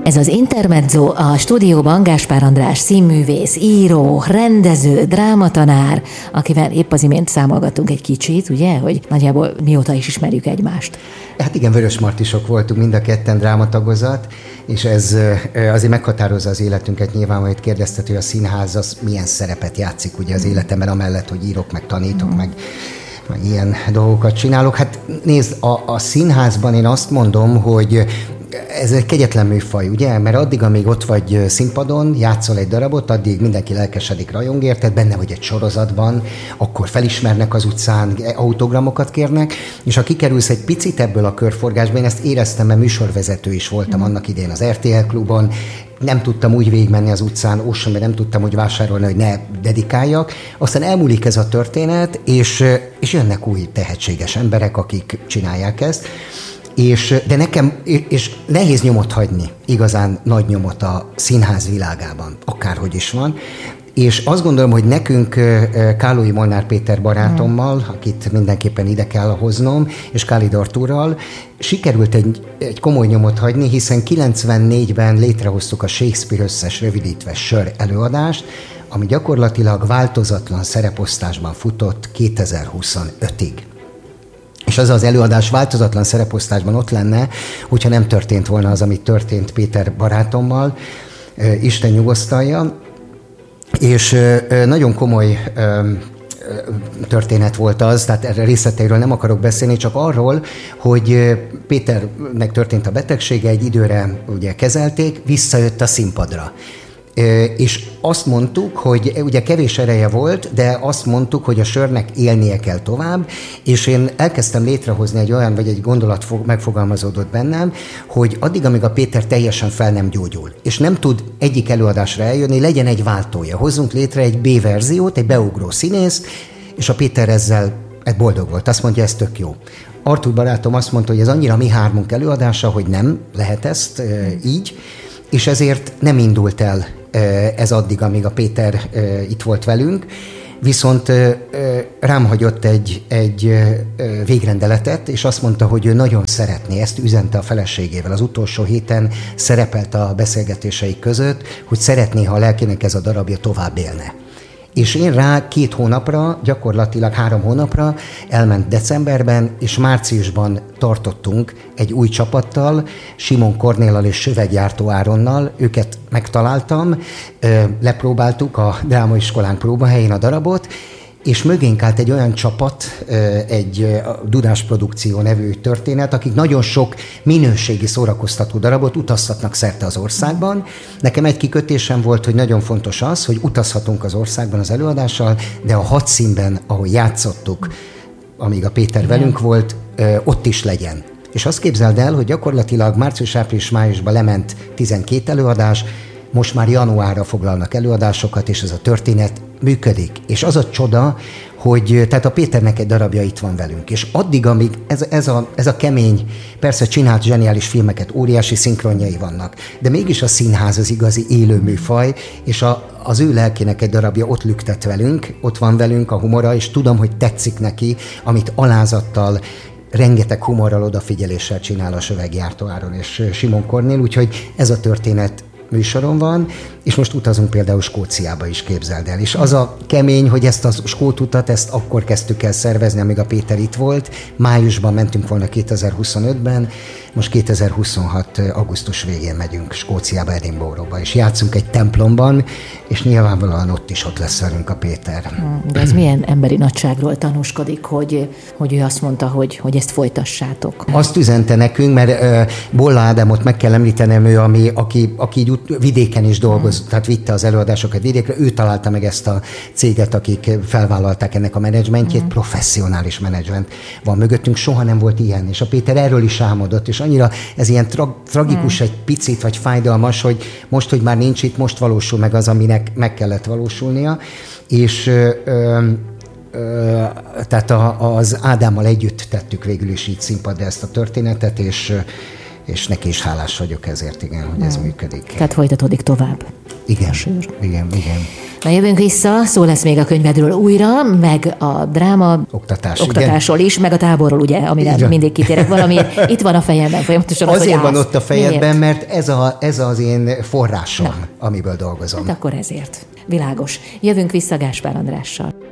Ez az Intermezzo, a stúdióban Gáspár András színművész, író, rendező, drámatanár, akivel épp az imént számolgattunk egy kicsit, ugye, hogy nagyjából mióta is ismerjük egymást. Hát igen, vörösmartisok voltunk mind a ketten, drámatagozat, és ez azért meghatározza az életünket. Nyilván, hogy kérdezted, hogy a színház az milyen szerepet játszik ugye az életemben, amellett, hogy írok, meg tanítok, meg ilyen dolgokat csinálok. Hát nézd, a színházban én azt mondom, hogy ez egy kegyetlen műfaj, ugye? Mert addig, amíg ott vagy színpadon, játszol egy darabot, addig mindenki lelkesedik, rajong érted, benne vagy egy sorozatban, akkor felismernek az utcán, autogramokat kérnek, és ha kikerülsz egy picit ebből a körforgásba, én ezt éreztem, mert műsorvezető is voltam annak idején az RTL klubon, nem tudtam úgy végigmenni az utcán, mert nem tudtam úgy vásárolni, hogy ne dedikáljak. Aztán elmúlik ez a történet, és jönnek új tehetséges emberek, akik csinálják ezt. De nekem, és nehéz nyomot hagyni, igazán nagy nyomot a színház világában, akárhogy is van. És azt gondolom, hogy nekünk Kálói Molnár Péter barátommal, akit mindenképpen ide kell hoznom, és Kálid Artúrral sikerült egy komoly nyomot hagyni, hiszen 94-ben létrehoztuk a Shakespeare összes rövidítve sör előadást, ami gyakorlatilag változatlan szereposztásban futott 2025-ig. És az előadás változatlan szereposztásban ott lenne, hogyha nem történt volna az, ami történt Péter barátommal, Isten nyugosztalja. És nagyon komoly történet volt az, tehát erre részleteiről nem akarok beszélni, csak arról, hogy Péternek történt a betegsége, egy időre ugye kezelték, visszajött a színpadra. És azt mondtuk, hogy ugye kevés ereje volt, de azt mondtuk, hogy a sörnek élnie kell tovább, és én elkezdtem létrehozni egy gondolat megfogalmazódott bennem, hogy addig, amíg a Péter teljesen fel nem gyógyul, és nem tud egyik előadásra eljönni, legyen egy váltója. Hozzunk létre egy B-verziót, egy beugró színészt, és a Péter ezzel boldog volt. Azt mondja, ez tök jó. Artúr barátom azt mondta, hogy ez annyira mi hármunk előadása, hogy nem lehet ezt így, és ezért nem indult el ez addig, amíg a Péter itt volt velünk, viszont rám hagyott egy végrendeletet, és azt mondta, hogy ő nagyon szeretné, ezt üzente a feleségével. Az utolsó héten szerepelt a beszélgetéseik között, hogy szeretné, ha a lelkének ez a darabja tovább élne. És én rá 2 hónapra, gyakorlatilag 3 hónapra elment decemberben, és márciusban tartottunk egy új csapattal, Simon Kornéllal és Söveggyártó Áronnal, őket megtaláltam, lepróbáltuk a drámaiskolánk próbahelyén a darabot, és mögénk állt egy olyan csapat, egy Dudás Produkció nevű történet, akik nagyon sok minőségi szórakoztató darabot utaztatnak szerte az országban. Nekem egy kikötésem volt, hogy nagyon fontos az, hogy utazhatunk az országban az előadással, de a hadszínben, ahol játszottuk, amíg a Péter velünk volt, ott is legyen. És azt képzeld el, hogy gyakorlatilag március, április, májusban lement 12 előadás, most már januárra foglalnak előadásokat, és ez a történet működik. És az a csoda, hogy tehát a Péternek egy darabja itt van velünk. És addig, amíg ez a kemény, persze csinált zseniális filmeket, óriási szinkronjai vannak, de mégis a színház az igazi élő műfaj, és az ő lelkének egy darabja ott lüktet velünk, ott van velünk a humora, és tudom, hogy tetszik neki, amit alázattal, rengeteg humorral, odafigyeléssel csinál a Söveggyártó Áron és Simon Kornél, úgyhogy ez a történet műsoron van, és most utazunk például Skóciába is, képzeld el. És az a kemény, hogy ezt a skót utat, ezt akkor kezdtük el szervezni, amíg a Péter itt volt. Májusban mentünk volna 2025-ben, most 2026. augusztus végén megyünk Skóciába, Edinburghba, és játszunk egy templomban, és nyilvánvalóan ott lesz velünk a Péter. De ez milyen emberi nagyságról tanúskodik, hogy ő azt mondta, hogy ezt folytassátok? Azt üzente nekünk, mert Bolla Ádámot meg kell említenem, ő, aki így vidéken is dolgozott, tehát vitte az előadásokat vidékre, ő találta meg ezt a céget, akik felvállalták ennek a menedzsmentjét, professzionális menedzsment van mögöttünk, soha nem volt ilyen, és a Péter erről is álmodott, és annyira ez ilyen tragikus egy picit, vagy fájdalmas, hogy most, hogy már nincs itt, most valósul meg az, aminek meg kellett valósulnia, és tehát az Ádámmal együtt tettük végül is így színpadra ezt a történetet, és neki is hálás vagyok ezért, igen, hogy ez működik. Tehát folytatódik tovább. Igen, igen. Na jövünk vissza, szó lesz még a könyvedről újra, meg a dráma oktatásról is, meg a táborról, ugye, amire mindig kitérek valami. Itt van a fejemben folyamatosan. Azért van ott a fejedben, mert ez az én forrásom, amiből dolgozom. Hát akkor ezért. Világos. Jövünk vissza Gáspár Andrással.